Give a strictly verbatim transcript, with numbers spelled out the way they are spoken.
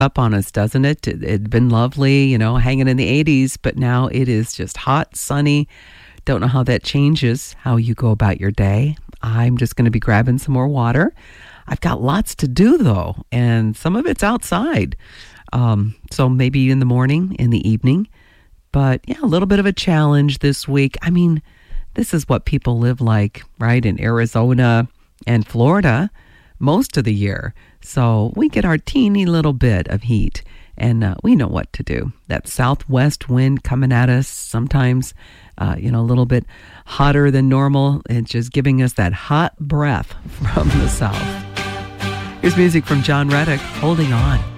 up on us, doesn't it? It had been lovely, you know, hanging in the eighties, but now it is just hot, sunny. Don't know how that changes how you go about your day. I'm just going to be grabbing some more water. I've got lots to do, though, and some of it's outside. Um, so maybe in the morning, in the evening. But yeah, a little bit of a challenge this week. I mean, this is what people live like, right, in Arizona and Florida most of the year. So we get our teeny little bit of heat, and uh, we know what to do. That southwest wind coming at us, sometimes, uh, you know, a little bit hotter than normal. It's just giving us that hot breath from the south. Here's music from John Reddick, Holding On.